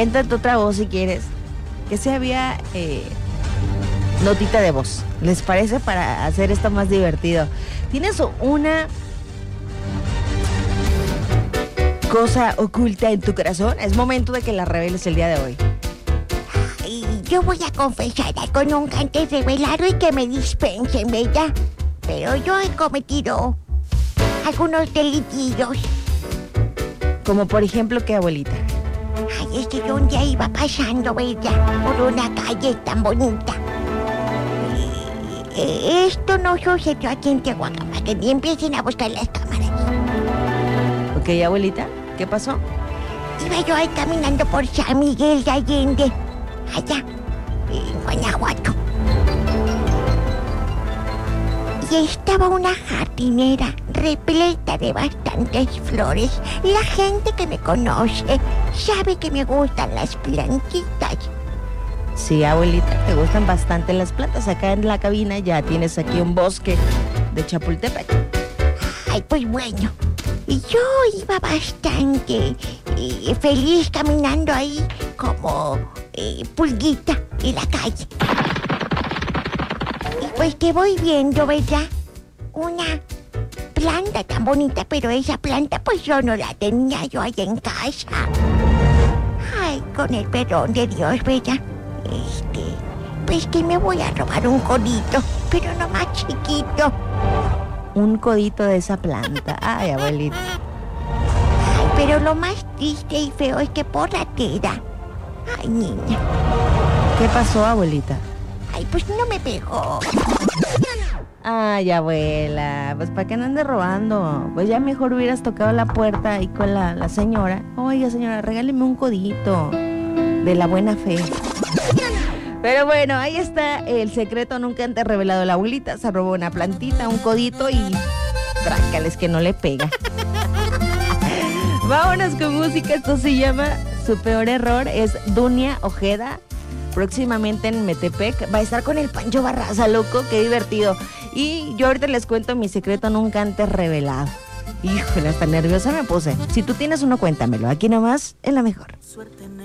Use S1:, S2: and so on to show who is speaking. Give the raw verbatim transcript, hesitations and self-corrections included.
S1: invéntate otra voz si quieres. Que sea vía eh, notita de voz. ¿Les parece? Para hacer esto más divertido. ¿Tienes una cosa oculta en tu corazón? Es momento de que la reveles el día de hoy.
S2: Ay, yo voy a confesar algo nunca antes revelado y que me dispensen, ¿verdad? Pero yo he cometido algunos delitillos.
S1: Como por ejemplo, ¿qué, abuelita?
S2: Ay, es que yo un día iba pasando, ¿verdad? Por una calle tan bonita. Eh, Esto no sucedió aquí en Tehuacán, para que ni empiecen a buscar las cámaras.
S1: Ok, abuelita, ¿qué pasó?
S2: Iba yo ahí caminando por San Miguel de Allende, allá, en Guanajuato. Y estaba una jardinera repleta de bastantes flores. La gente que me conoce sabe que me gustan las plantitas.
S1: Sí, abuelita, te gustan bastante las plantas. Acá en la cabina ya tienes aquí un bosque de Chapultepec.
S2: Ay, pues bueno, y yo iba bastante eh, feliz caminando ahí como eh, pulguita en la calle. Y pues que voy viendo, ¿verdad? Una planta tan bonita, pero esa planta pues yo no la tenía yo allá en casa. Ay, con el perdón de Dios, ¿verdad? Este, pues que me voy a robar un codito, pero no más chiquito.
S1: Un codito de esa planta. Ay, abuelita.
S2: Ay, pero lo más triste y feo es que por la tela. Ay, niña.
S1: ¿Qué pasó, abuelita?
S2: Ay, pues no me pegó.
S1: Ay, abuela, pues ¿para qué no andes robando? Pues ya mejor hubieras tocado la puerta ahí con la, la señora. Oiga, señora, regáleme un codito de la buena fe. Pero bueno, ahí está el secreto nunca antes revelado. La abuelita se robó una plantita, un codito y trácales que no le pega. Vámonos con música. Esto se llama Su Peor Error. Es Dunia Ojeda. Próximamente en Metepec va a estar con el Pancho Barraza, loco, qué divertido. Y yo ahorita les cuento mi secreto nunca antes revelado. Híjole, hasta nerviosa me puse. Si tú tienes uno, cuéntamelo. Aquí nomás, en La Mejor.